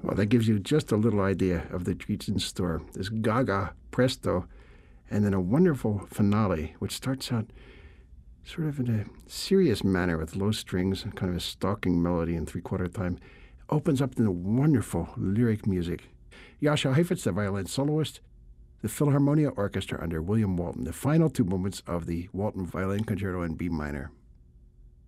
Well, that gives you just a little idea of the treats in store. This gaga, presto, and then a wonderful finale, which starts out sort of in a serious manner with low strings and kind of a stalking melody in three-quarter time, opens up into wonderful lyric music. Jascha Heifetz, the violin soloist, the Philharmonia Orchestra under William Walton, the final two movements of the Walton Violin Concerto in B minor.